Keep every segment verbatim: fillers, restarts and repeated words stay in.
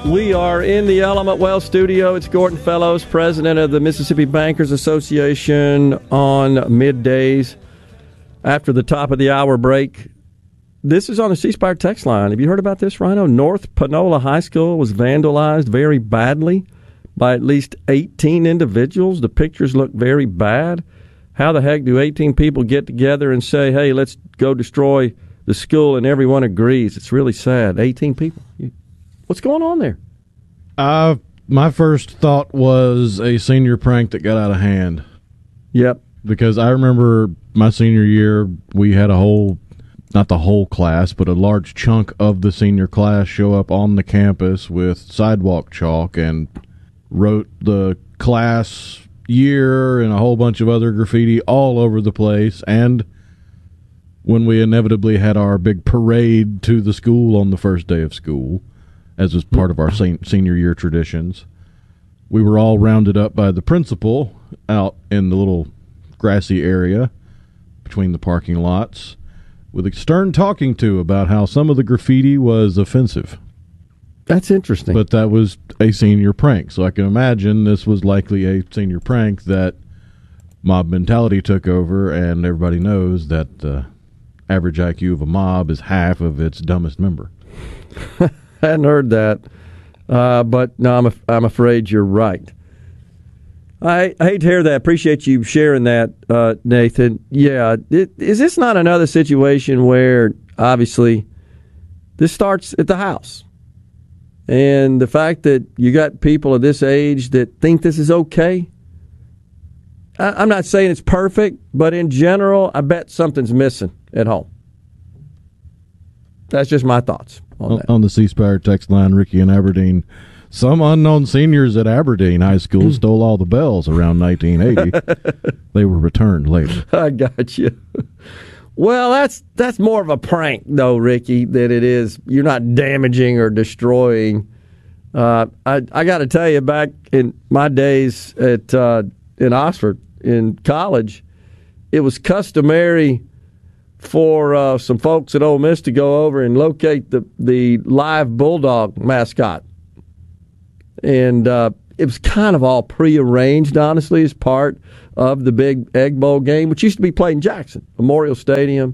We are in the Element Well studio. It's Gordon Fellows, president of the Mississippi Bankers Association, on middays after the top of the hour break. This is on the C Spire text line. Have you heard about this, Rhino? North Panola High School was vandalized very badly by at least eighteen individuals. The pictures look very bad. How the heck do eighteen people get together and say, hey, let's go destroy the school, and everyone agrees? It's really sad. eighteen people. What's going on there? Uh, my first thought was a senior prank that got out of hand. Yep. Because I remember my senior year, we had a whole, not the whole class, but a large chunk of the senior class show up on the campus with sidewalk chalk and wrote the class year and a whole bunch of other graffiti all over the place. And when we inevitably had our big parade to the school on the first day of school, as was part of our sen- senior year traditions, we were all rounded up by the principal out in the little grassy area between the parking lots with a stern talking to about how some of the graffiti was offensive. That's interesting. But that was a senior prank, so I can imagine this was likely a senior prank that mob mentality took over, and everybody knows that the average I Q of a mob is half of its dumbest member. Hadn't heard that, uh, but no, I'm af- I'm afraid you're right. I, I hate to hear that. Appreciate you sharing that, uh, Nathan. Yeah, it, is this not another situation where obviously this starts at the house, and the fact that you got people of this age that think this is okay? I, I'm not saying it's perfect, but in general, I bet something's missing at home. That's just my thoughts. On, on the C Spire text line, Ricky in Aberdeen, some unknown seniors at Aberdeen High School stole all the bells around nineteen eighty. They were returned later. I got you. Well, that's that's more of a prank, though, Ricky, than it is. You're not damaging or destroying. Uh, I I got to tell you, back in my days at uh, in Oxford in college, it was customary for uh, some folks at Ole Miss to go over and locate the, the live Bulldog mascot. And uh, it was kind of all prearranged, honestly, as part of the big Egg Bowl game, which used to be played in Jackson, Memorial Stadium.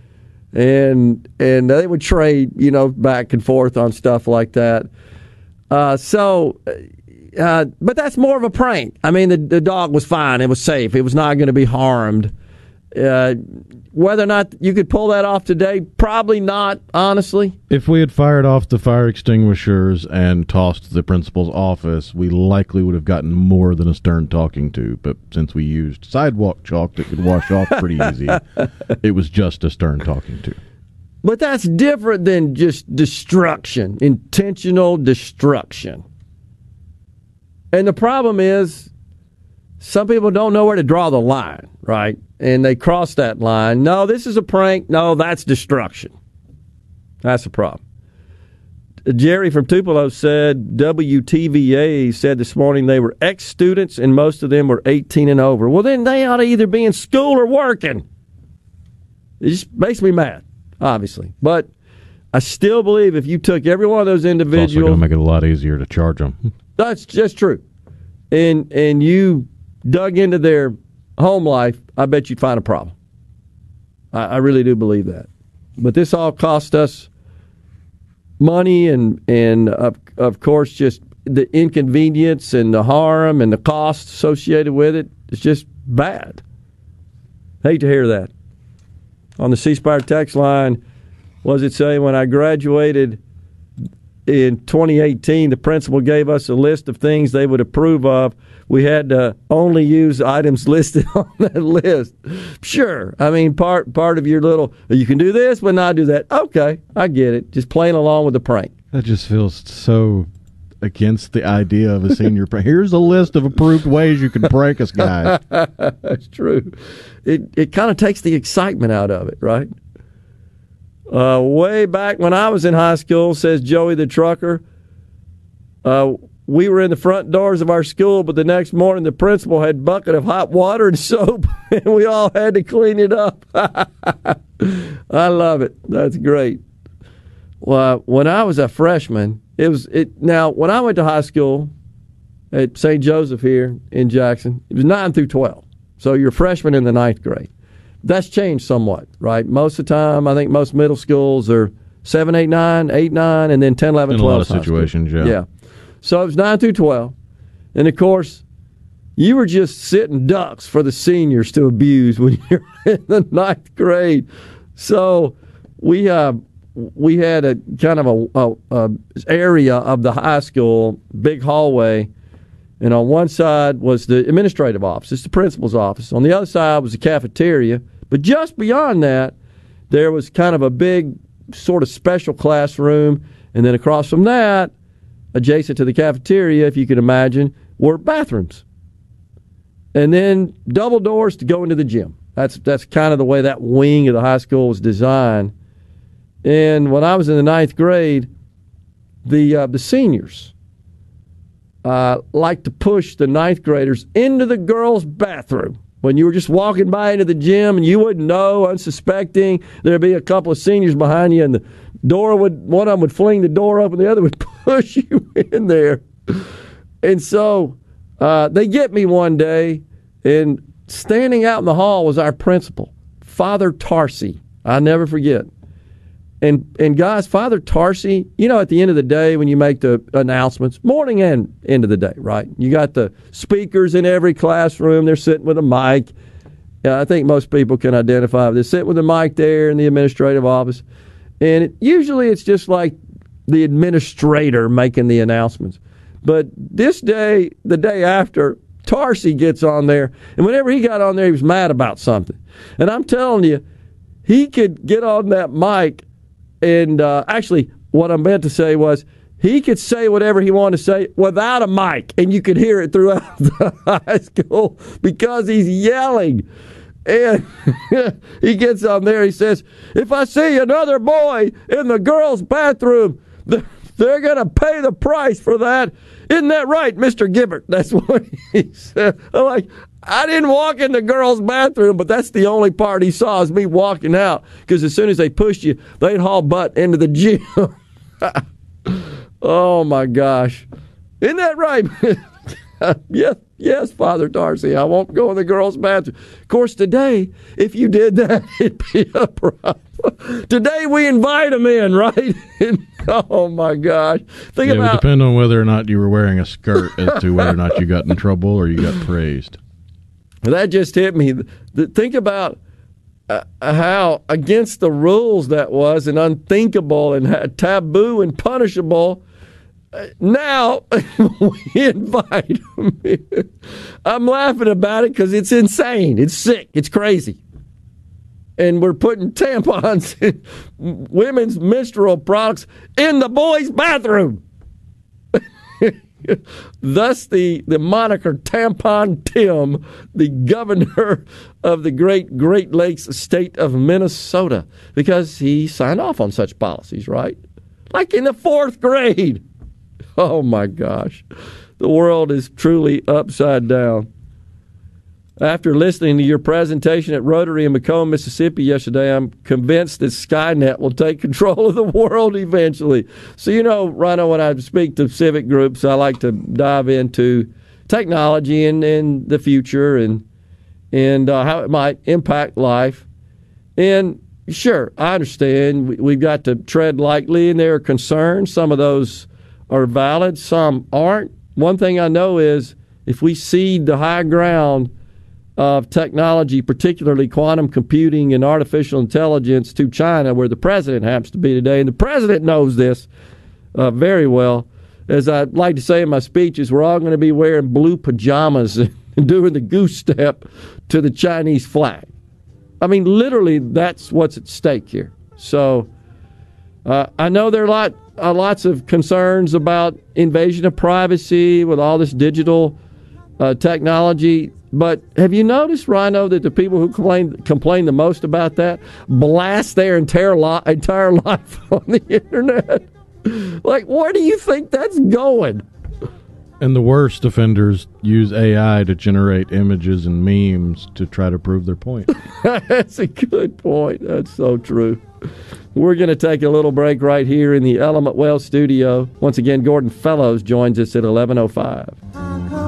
And and they would trade, you know, back and forth on stuff like that. Uh, so, uh, but that's more of a prank. I mean, the, the dog was fine. It was safe. It was not going to be harmed. Uh, whether or not you could pull that off today, probably not, honestly. If we had fired off the fire extinguishers and tossed the principal's office, we likely would have gotten more than a stern talking to. But since we used sidewalk chalk that could wash off pretty easy, it was just a stern talking to. But that's different than just destruction, intentional destruction. And the problem is, some people don't know where to draw the line, right? And they cross that line. No, this is a prank. No, that's destruction. That's the problem. Jerry from Tupelo said W T V A said this morning they were ex-students and most of them were eighteen and over. Well, then they ought to either be in school or working. It just makes me mad, obviously. But I still believe if you took every one of those individuals... It's also going to make it a lot easier to charge them. That's just true. And and you dug into their home life, I bet you'd find a problem. I, I really do believe that. But this all cost us money and, and of, of course, just the inconvenience and the harm and the cost associated with it. It's just bad. Hate to hear that. On the C Spire text line, what does it say? When I graduated in twenty eighteen, the principal gave us a list of things they would approve of. We had to only use items listed on that list. Sure. I mean, part part of your little, you can do this, but not do that. Okay, I get it. Just playing along with the prank. That just feels so against the idea of a senior prank. Here's a list of approved ways you can prank us, guys. That's true. It, it kind of takes the excitement out of it, right? Uh, way back when I was in high school, says Joey the trucker, uh, we were in the front doors of our school, but the next morning the principal had a bucket of hot water and soap, and we all had to clean it up. I love it. That's great. Well, when I was a freshman, it was it. Now, when I went to high school at Saint Joseph here in Jackson, it was nine through twelve. So you're a freshman in the ninth grade. That's changed somewhat, right? Most of the time, I think most middle schools are seven, eight, nine, eight, nine, and then ten, eleven, in twelve. In a lot of situations, yeah. Yeah. So it was nine through twelve. And, of course, you were just sitting ducks for the seniors to abuse when you're in the ninth grade. So we uh, we had a kind of a, a, a area of the high school, big hallway, and on one side was the administrative office. It's the principal's office. On the other side was the cafeteria. But just beyond that, there was kind of a big sort of special classroom. And then across from that, adjacent to the cafeteria, if you can imagine, were bathrooms. And then double doors to go into the gym. That's that's kind of the way that wing of the high school was designed. And when I was in the ninth grade, the uh, the seniors uh, liked to push the ninth graders into the girls' bathroom. When you were just walking by into the gym and you wouldn't know, unsuspecting, there'd be a couple of seniors behind you, and the door would one of them would fling the door open, the other would push you in there. And so uh, they get me one day, and standing out in the hall was our principal, Father Tarsi. I'll never forget. And and guys, Father Tarsi, you know, at the end of the day when you make the announcements, morning and end of the day, right? You got the speakers in every classroom. They're sitting with a mic. Uh, I think most people can identify. They sit with a mic there in the administrative office. And it, usually it's just like the administrator making the announcements. But this day, the day after, Tarsi gets on there. And whenever he got on there, he was mad about something. And I'm telling you, he could get on that mic. And uh, actually, what I meant to say was he could say whatever he wanted to say without a mic, and you could hear it throughout the high school because he's yelling. And he gets on there, he says, if I see another boy in the girls' bathroom, they're going to pay the price for that. Isn't that right, Mister Gibbert? That's what he said. I'm like, I didn't walk in the girls' bathroom, but that's the only part he saw is me walking out. Because as soon as they pushed you, they'd haul butt into the gym. Oh, my gosh. Isn't that right? Yes, yes, Father Darcy. I won't go in the girls' bathroom. Of course, today, if you did that, it'd be a problem. Today, we invite them in, right? Oh, my gosh. Think yeah, about, it would depend on whether or not you were wearing a skirt as to whether or not you got in trouble or you got praised. That just hit me. Think about uh, how against the rules that was, and unthinkable and taboo and punishable. Uh, now we invite them in. I'm laughing about it because it's insane. It's sick. It's crazy. And we're putting tampons and women's menstrual products in the boys' bathroom. Thus, the, the moniker Tampon Tim, the governor of the great Great Lakes state of Minnesota, because he signed off on such policies, right? Like in the fourth grade. Oh, my gosh. The world is truly upside down. After listening to your presentation at Rotary in Macomb, Mississippi yesterday, I'm convinced that Skynet will take control of the world eventually. So, you know, Rhino, when I speak to civic groups, I like to dive into technology and, and the future and and uh, how it might impact life. And sure, I understand we, we've got to tread lightly, and there are concerns. Some of those are valid, some aren't. One thing I know is if we cede the high ground of technology, particularly quantum computing and artificial intelligence, to China, where the president happens to be today. And the president knows this uh, very well. As I like to say in my speeches, we're all going to be wearing blue pajamas and doing the goose step to the Chinese flag. I mean, literally, that's what's at stake here. So uh, I know there are a lot, uh, lots of concerns about invasion of privacy with all this digital uh, technology. But have you noticed, Rhino, that the people who complain complain the most about that blast their entire, li- entire life on the internet? Like, where do you think that's going? And the worst offenders use A I to generate images and memes to try to prove their point. That's a good point. That's so true. We're going to take a little break right here in the Element Wealth studio. Once again, Gordon Fellows joins us at eleven oh five.